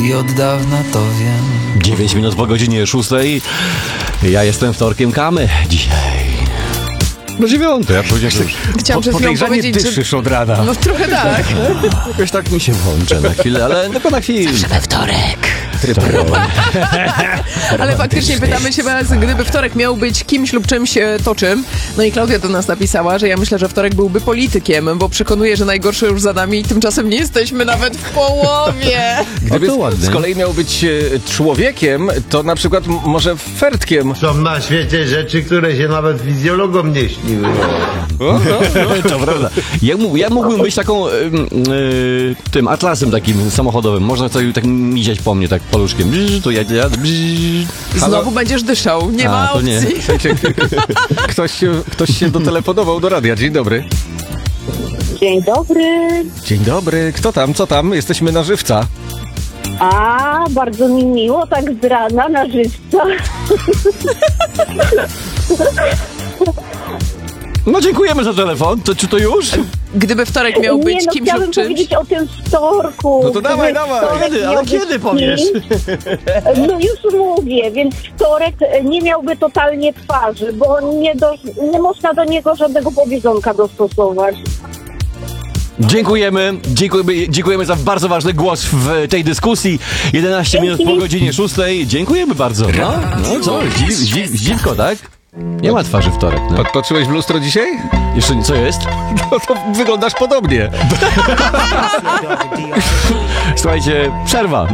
I od dawna to wiem. 9 minut po godzinie 6. Ja jestem wtorkiem Kamy dzisiaj. No 9, ja powiedziałem, że Chciałam przed chwilą powiedzieć, dyszysz od rana. No trochę tak. jakoś tak mi się włączę na chwilę, ale tylko na chwilę. Zawsze we wtorek. Ale faktycznie pytamy się was, gdyby wtorek miał być kimś lub czymś, to czym? No i Klaudia do nas napisała, że ja myślę, że wtorek byłby politykiem, bo przekonuje, że najgorsze już za nami i tymczasem nie jesteśmy nawet w połowie. Gdyby to ładnie. z kolei miał być człowiekiem, to na przykład może fertkiem. Są na świecie rzeczy, które się nawet fizjologom nie śniły. To prawda. Ja mógłbym być taką tym atlasem takim samochodowym. Można sobie tak miziać po mnie, tak paluszkiem. Bzz, to jadę. Znowu będziesz dyszał, nie ma to opcji. nie. Ktoś się dotelefonował do radia. Dzień dobry. Dzień dobry. Dzień dobry. Kto tam? Co tam? Jesteśmy na żywca. A, bardzo mi miło, tak z rana na żywca. No dziękujemy za telefon. To czy to już? Gdyby wtorek miał być Nie, no kimś chciałabym lub czymś. powiedzieć o tym wtorku. No to dawaj, Gdyby dawaj. wtorek Kiedy? Ale miał być kiedy powiesz? No już mówię, więc wtorek nie miałby totalnie twarzy, bo nie można do niego żadnego powiedzonka dostosować. Dziękujemy za bardzo ważny głos w tej dyskusji. 11 minut po godzinie 6. Dziękujemy bardzo. No co? Dziwko, tak? Nie ma twarzy wtorek. No. Patrzyłeś w lustro dzisiaj? Jeszcze co jest? No to wyglądasz podobnie. Słuchajcie, przerwa.